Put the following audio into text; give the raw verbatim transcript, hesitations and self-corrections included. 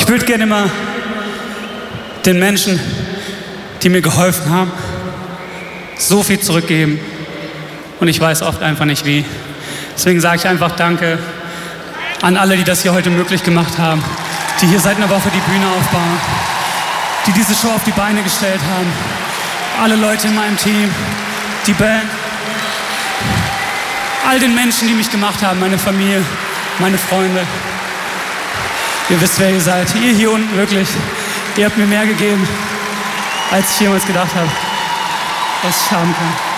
Ich würde gerne immer den Menschen, die mir geholfen haben, so viel zurückgeben. Und ich weiß oft einfach nicht wie. Deswegen sage ich einfach Danke an alle, die das hier heute möglich gemacht haben, die hier seit einer Woche die Bühne aufbauen, die diese Show auf die Beine gestellt haben. Alle Leute in meinem Team, die Band, all den Menschen, die mich gemacht haben, meine Familie, meine Freunde. Ihr wisst, wer ihr seid. Ihr hier unten, wirklich. Ihr habt mir mehr gegeben, als ich jemals gedacht habe, was ich haben kann.